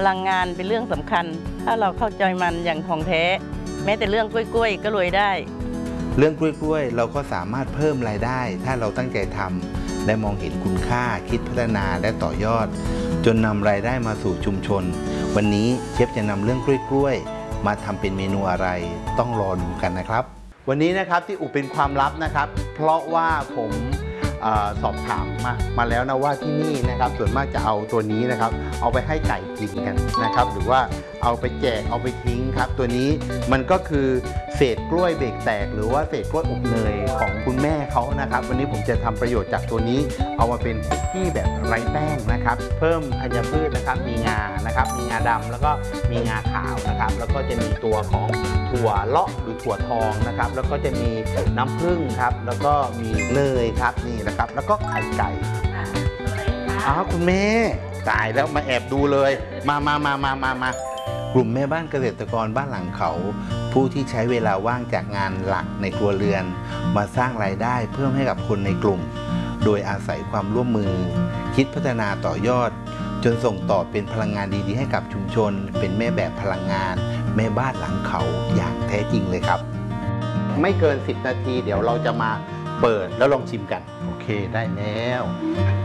ลังงานเป็นเรื่องสำคัญถ้าเราเข้าใจมันอย่างท่องแท้แม้แต่เรื่องกล้วยๆก็รวยได้เรื่องกล้วยๆเราก็สามารถเพิ่มรายได้ถ้าเราตั้งใจทำและมองเห็นคุณค่าคิดพัฒนาและต่อยอดจนนำรายได้มาสู่ชุมชนวันนี้เชฟจะนำเรื่องกล้วยๆมาทำเป็นเมนูอะไรต้องรอดูกันนะครับวันนี้นะครับที่อุบเป็นความลับนะครับเพราะว่าผมสอบถามมาแล้วนะว่าที่นี่นะครับส่วนมากจะเอาตัวนี้นะครับเอาไปให้ไก่กินกันนะครับหรือว่าเอาไปแจกเอาไปทิ้งครับตัวนี้มันก็คือเศษกล้วยเบรกแตกหรือว่าเศษกล้วยอบเนยของคุณแม่เขานะครับวันนี้ผมจะทำประโยชน์จากตัวนี้เอามาเป็นคุกกี้แบบไร้แป้งนะครับเพิ่มธัญพืชนะครับมีงานะครับมีงาดำแล้วก็มีงาขาวนะครับแล้วก็จะมีตัวของถั่วเลาะหรือถั่วทองนะครับแล้วก็จะมีน้ำผึ้งครับแล้วก็มีเนยครับนี่นะครับแล้วก็ไข่ไก่คุณแม่ตายแล้วมาแอบดูเลยมากลุ่มแม่บ้านเกษตรกรบ้านหลังเขาผู้ที่ใช้เวลาว่างจากงานหลักในครัวเรือนมาสร้างรายได้เพิ่มให้กับคนในกลุ่มโดยอาศัยความร่วมมือคิดพัฒนาต่อยอดจนส่งต่อเป็นพลังงานดีๆให้กับชุมชนเป็นแม่แบบพลังงานแม่บ้านหลังเขาอย่างแท้จริงเลยครับไม่เกิน10 นาทีเดี๋ยวเราจะมาเปิดแล้วลองชิมกันโอเคได้แล้ว